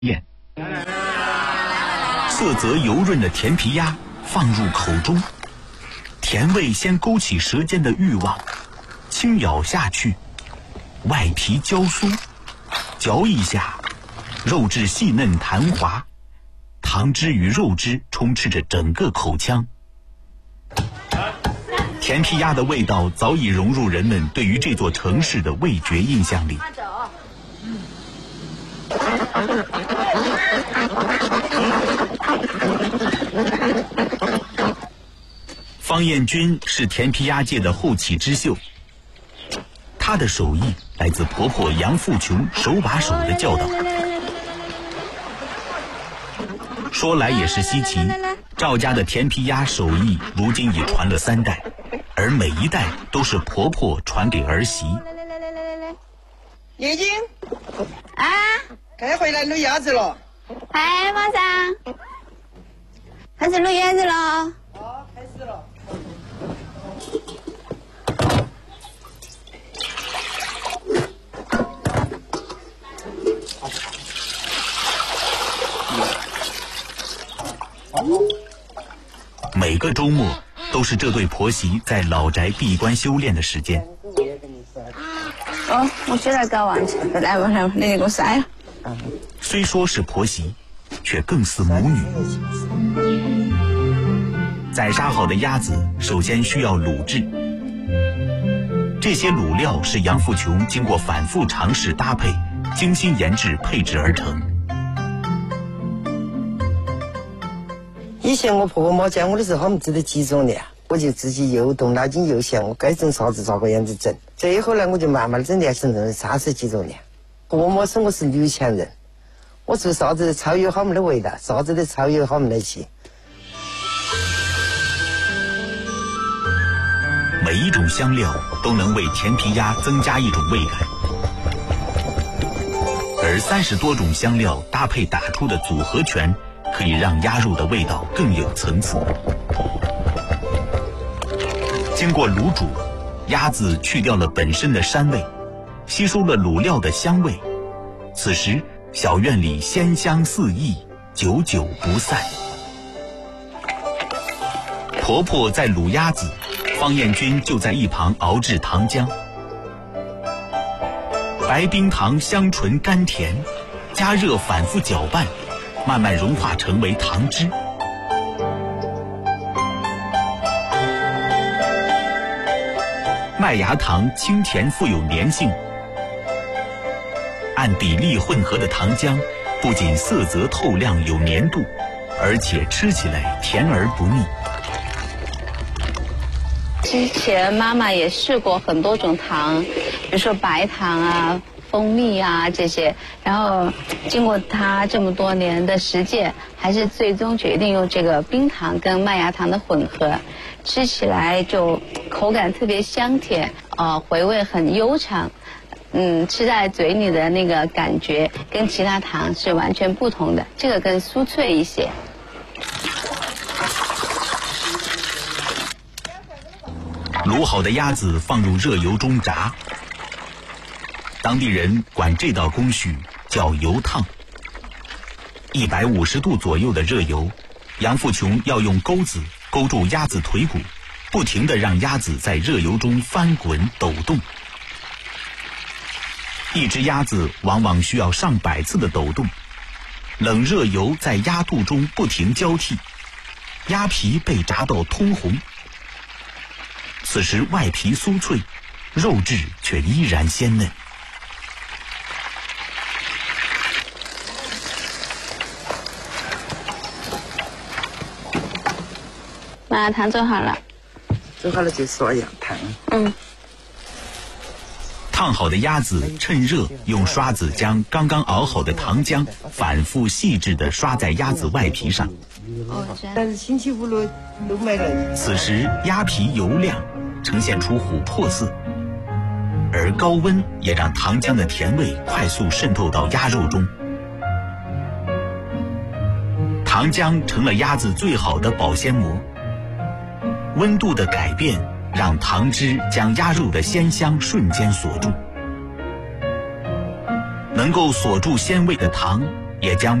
验。色泽油润的甜皮鸭放入口中，甜味先勾起舌尖的欲望，轻咬下去，外皮焦酥，嚼一下，肉质细嫩弹滑，糖汁与肉汁充斥着整个口腔。甜皮鸭的味道早已融入人们对于这座城市的味觉印象里。方彦军是甜皮鸭界的后起之秀，她的手艺来自婆婆杨富琼手把手的教导。说来也是稀奇，赵家的甜皮鸭手艺如今已传了3代，而每一代都是婆婆传给儿媳。 眼睛啊， 该回来撸鸭子了。 哎，马上开始撸鸭子了。 好，开始了。 每个周末都是这对婆媳在老宅闭关修炼的时间。 哦，我起来搞完去，来吧来吧，你给我晒了。 虽说是婆媳，却更似母女。宰杀好的鸭子首先需要卤制，这些卤料是杨富琼经过反复尝试搭配，精心研制配制而成。 以前我婆婆妈教我的时候，他们只得几种料，我就自己又动脑筋又想，我该整啥子咋个样子整。最后呢，我就慢慢的整练成30几种料。婆妈说我是女强人，我做啥子超越他们的味道，啥子都超越他们的气。 每一种香料都能为甜皮鸭增加一种味感，而30多种香料搭配打出的组合拳，可以让鸭肉的味道更有层次。经过卤煮，鸭子去掉了本身的膻味，吸收了卤料的香味。此时，小院里鲜香四溢，久久不散。婆婆在卤鸭子，方彦军就在一旁熬制糖浆。白冰糖香醇甘甜，加热反复搅拌，慢慢融化成为糖汁。麦芽糖清甜富有粘性，按比例混合的糖浆不仅色泽透亮有粘度，而且吃起来甜而不腻。 之前妈妈也试过很多种糖，比如说白糖啊、蜂蜜啊这些，然后经过她这么多年的实践，还是最终决定用这个冰糖跟麦芽糖的混合，吃起来就口感特别香甜，回味很悠长，吃在嘴里的那个感觉跟其他糖是完全不同的，这个更酥脆一些。 卤好的鸭子放入热油中炸，当地人管这道工序叫油烫。150度左右的热油，杨富琼要用钩子勾住鸭子腿骨，不停地让鸭子在热油中翻滚抖动。一只鸭子往往需要上百次的抖动，冷热油在鸭肚中不停交替，鸭皮被炸到通红。此时外皮酥脆，肉质却依然鲜嫩。 麦芽糖做好了， 做好了就刷羊汤。 烫好的鸭子趁热用刷子将刚刚熬好的糖浆反复细致地刷在鸭子外皮上。 但是星期五了都没了。 此时鸭皮油亮，呈现出琥珀色，而高温也让糖浆的甜味快速渗透到鸭肉中。糖浆成了鸭子最好的保鲜膜，温度的改变让糖汁将鸭肉的鲜香瞬间锁住。能够锁住鲜味的糖， 也将